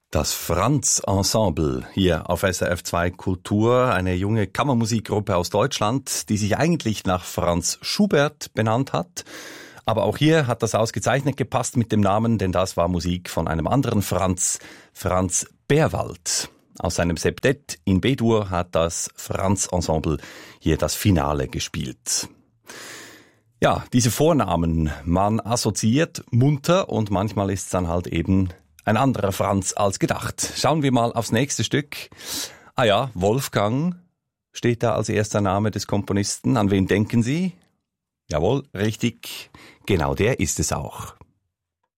Das Franz-Ensemble hier auf SRF 2 Kultur, eine junge Kammermusikgruppe aus Deutschland, die sich eigentlich nach Franz Schubert benannt hat. Aber auch hier hat das ausgezeichnet gepasst mit dem Namen, denn das war Musik von einem anderen Franz Berwald. Aus seinem Septett in B-Dur hat das Franz-Ensemble hier das Finale gespielt. Ja, diese Vornamen, man assoziiert munter und manchmal ist es dann halt eben ein anderer Franz als gedacht. Schauen wir mal aufs nächste Stück. Ah ja, Wolfgang steht da als erster Name des Komponisten. An wen denken Sie? Jawohl, richtig. Genau der ist es auch.